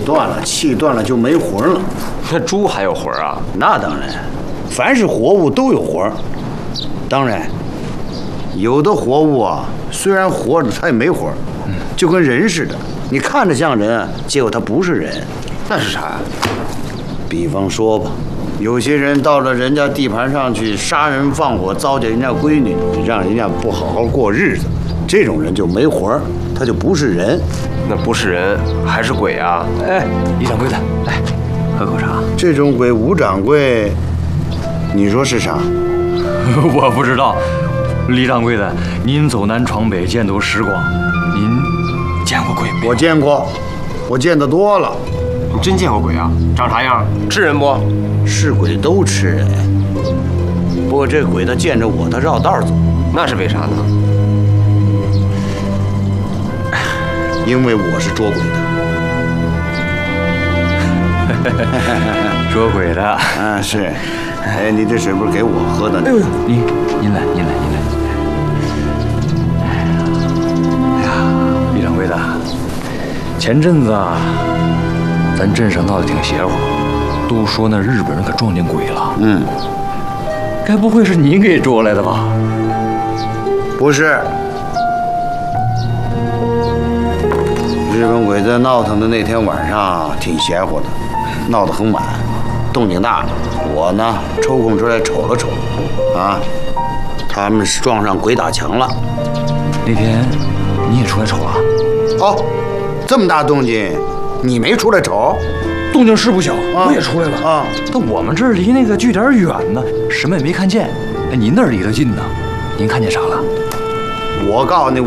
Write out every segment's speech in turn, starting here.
断了，气断了就没魂了。 那猪还有魂啊？ 那当然，凡是活物都有魂。当然，有的活物啊，虽然活着，它也没魂，就跟人似的，你看着像人，结果它不是人。 那是啥呀？ 比方说吧，有些人到了人家地盘上去杀人放火，糟践人家闺女，让人家不好好过日子，这种人就没魂儿，他就不是人。 那不是人还是鬼啊？ 哎，李掌柜的，来喝口茶。 这种鬼，吴掌柜，你说是啥？ 我不知道。李掌柜的，您走南闯北，见多识广，您见过鬼没有？ 我见过，我见得多了。 你真见过鬼啊？长啥样？吃人不？ 是鬼都吃人，不过这鬼他见着我，他绕道走。 那是为啥呢？ 因为我是捉鬼的。 捉鬼的啊，是。哎，你这水不是给我喝的呢？ 哎呦，您来。哎呀，李掌柜的，前阵子啊，咱镇上闹得挺邪乎，都说那日本人可撞见鬼了。该不会是您给捉来的吧？ 不是。日本鬼子闹腾的那天晚上挺邪乎的，闹得很晚，动静大。我呢抽空出来瞅了瞅，啊，他们是撞上鬼打墙了。 那天你也出来瞅了？ 哦，这么大动静，你没出来瞅？ 动静是不小，我也出来了啊。但我们这儿离那个据点远呢，什么也没看见。哎，您那儿离得近呢，您看见啥了？ 我告诉你，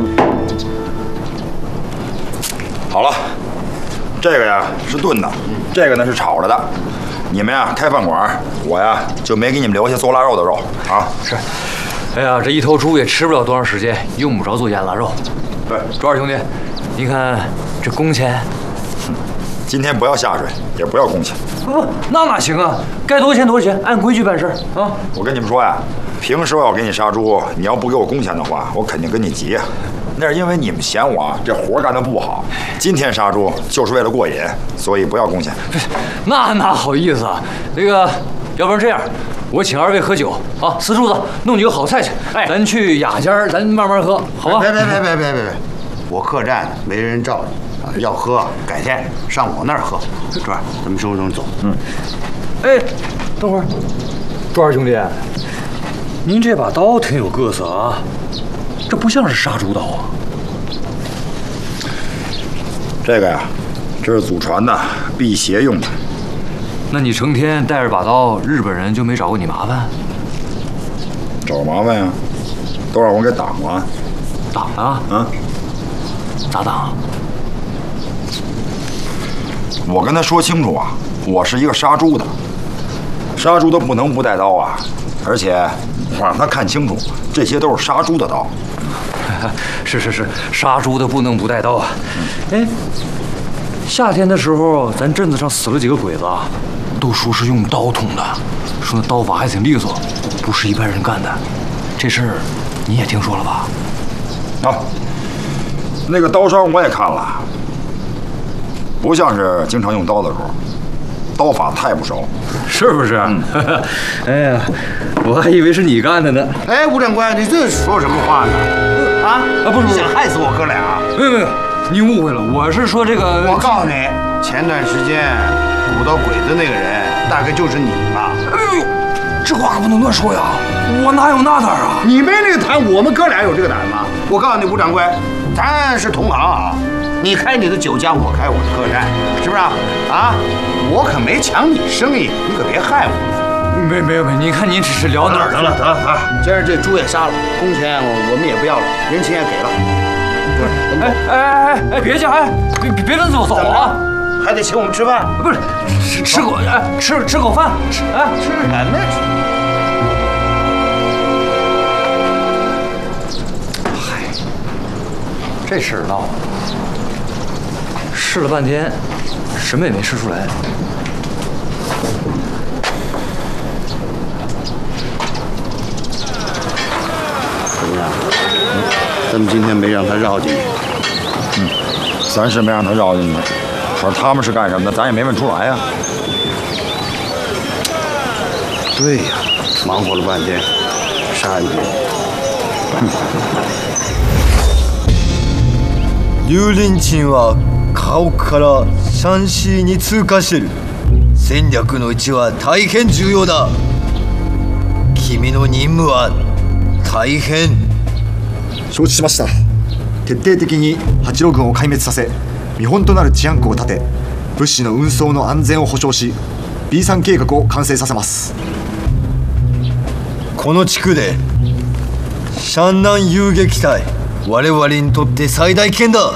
好了，这个呀是炖的，这个呢是炒了的。你们呀开饭馆，我呀就没给你们留下做腊肉的肉啊。 是。哎呀，这一头猪也吃不了多长时间，用不着做腌腊肉。 对， 周二兄弟，您看这工钱。 今天不要下水，也不要工钱。 不，那哪行啊？该多少钱多少钱，按规矩办事啊！ 我跟你们说呀，平时我要给你杀猪，你要不给我工钱的话，我肯定跟你急啊。那是因为你们嫌我这活干得不好。今天杀猪就是为了过瘾，所以不要工钱。 那哪好意思啊？那个，要不然这样，我请二位喝酒啊，四柱子弄几个好菜去。哎，咱去雅间，咱慢慢喝，好吧？ 别，我客栈没人罩着啊，要喝改天上我那儿喝。这儿，咱们收拾走。 哎，等会儿，周二兄弟，您这把刀挺有个色啊，这不像是杀猪刀啊。 这个呀，这是祖传的，辟邪用的。 那你成天带着把刀，日本人就没找过你麻烦？ 找麻烦呀，都让我给挡了。 挡啊？ 啊？ 咋挡？ 我跟他说清楚啊，我是一个杀猪的，杀猪的不能不带刀啊，而且我让他看清楚，这些都是杀猪的刀。 是，杀猪的不能不带刀啊。哎，夏天的时候，咱镇子上死了几个鬼子啊，都说是用刀捅的，说那刀法还挺利索，不是一般人干的。这事儿你也听说了吧？ 啊，那个刀伤我也看了，不像是经常用刀的时候，刀法太不熟， 是不是？哎呀，我还以为是你干的呢。 哎，吴长官，你这说什么话呢？不是，你想害死我哥俩？ 没有，你误会了，我是说这个。 我告诉你，前段时间捕到鬼子那个人，大概就是你吧？ 哎呦，这话可不能乱说呀！我哪有那胆啊？ 你没这个胆，我们哥俩有这个胆吗？我告诉你，吴掌柜，咱是同行啊，你开你的酒家，我开我的客栈，是不是啊？我可没抢你生意，你可别害我。 没，您看您只是聊哪儿得了啊！今儿这猪也杀了，工钱我们也不要了，人情也给了。 哎，别介，别跟走啊！ 还得请我们吃饭？ 不是，吃口饭，吃什么？ 嗨，这事儿闹，试了半天，什么也没试出来。 怎么样？咱们今天没让他绕进去。 咱是没让他绕进去， 可是他们是干什么的，咱也没问出来呀。 对呀，忙活了半天，山军。 油林鎮は家屋からシャンシーに通過してる。戦略の位置は大変重要だ。君の任務は大変。 承知しました。徹底的に八路軍を壊滅させ、見本となる治安庫を立て、物資の運送の安全を保障し、 B3 計画を完成させます。 この地区でシャンナン遊撃隊、我々にとって最大危険だ。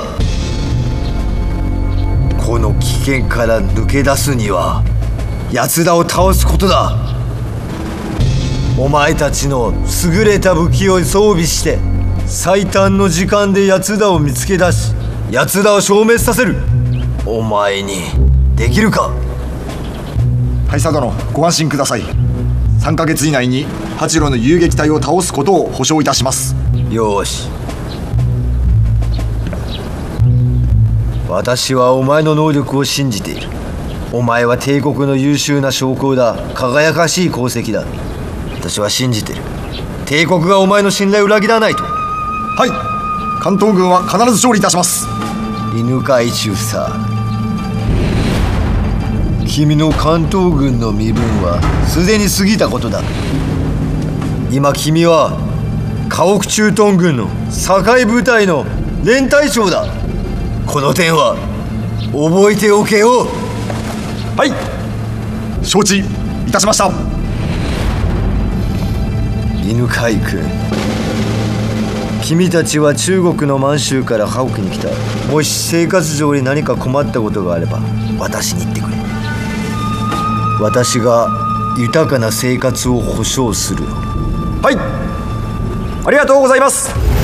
この危険から抜け出すには奴らを倒すことだ。お前たちの優れた武器を装備して最短の時間で奴らを見つけ出し、奴らを消滅させる。お前にできるか。 大佐殿、ご安心ください。3ヶ月以内に八路の遊撃隊を倒すことを保証いたします。 よし。私はお前の能力を信じている。お前は帝国の優秀な将校だ。輝かしい功績だ。私は信じてる。帝国がお前の信頼を裏切らないと。 はい、関東軍は必ず勝利いたします。 犬飼中佐、君の関東軍の身分はすでに過ぎたことだ。今君は家屋駐屯軍の堺部隊の連隊長だ。この点は覚えておけよ。 はい、承知いたしました。 犬飼君、君たちは中国の満州から家屋に来た。もし生活上に何か困ったことがあれば私に言ってくれ。私が豊かな生活を保障する。 はい、ありがとうございます。